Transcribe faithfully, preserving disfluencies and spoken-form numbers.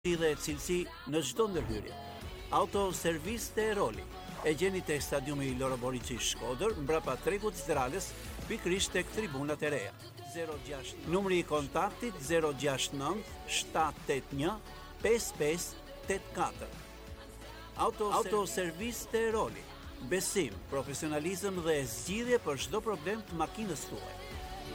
dhe cilësi në çdo ndërhyrje. Autoservis te Roli. E gjeni te stadiumi Loro Boriçi Shkodër, mbrapa tregut Zdralës, pikërisht tek tribunat e reja. zero gjashtë Numri i kontaktit zero gjashtë nëntë shtatë tetë një pesë pesë tetë katër. Autoservis te Roli. Besim, profesionalizëm dhe zgjidhje për çdo problem të makinës tuaj.